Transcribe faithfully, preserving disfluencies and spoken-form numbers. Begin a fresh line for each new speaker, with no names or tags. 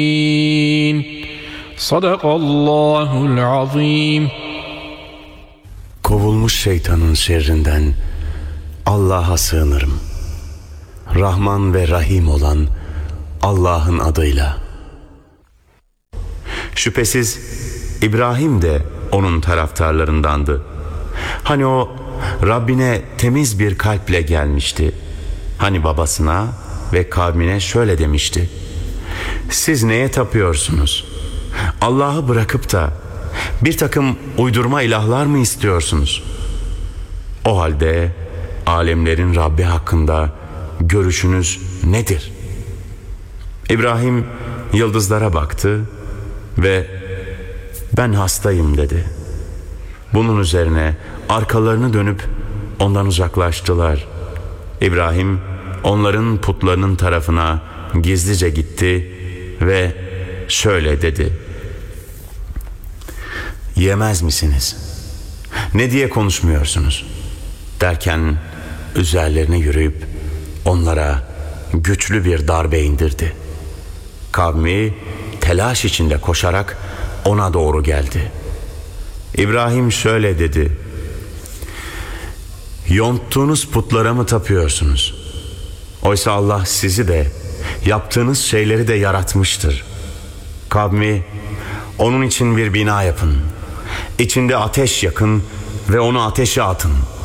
Sadakallahul azim.
Kovulmuş şeytanın şerrinden Allah'a sığınırım. Rahman ve Rahim olan Allah'ın adıyla. Şüphesiz İbrahim de onun taraftarlarındandı. Hani o Rabbine temiz bir kalple gelmişti. Hani babasına ve kavmine şöyle demişti: siz neye tapıyorsunuz? Allah'ı bırakıp da bir takım uydurma ilahlar mı istiyorsunuz? O halde alemlerin Rabbi hakkında görüşünüz nedir? İbrahim yıldızlara baktı ve ben hastayım dedi. Bunun üzerine arkalarını dönüp ondan uzaklaştılar. İbrahim onların putlarının tarafına gizlice gitti ve şöyle dedi: yemez misiniz? Ne diye konuşmuyorsunuz? Derken üzerlerine yürüyüp onlara güçlü bir darbe indirdi. Kavmi telaş içinde koşarak ona doğru geldi. İbrahim şöyle dedi: yonttuğunuz putlara mı tapıyorsunuz? Oysa Allah sizi de yaptığınız şeyleri de yaratmıştır. Kavmi, onun için bir bina yapın, İçinde ateş yakın ve onu ateşe atın.